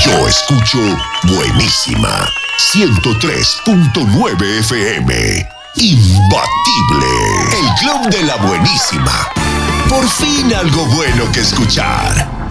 Yo escucho Buenísima 103.9 FM. Imbatible. El Club de la Buenísima. Por fin algo bueno que escuchar.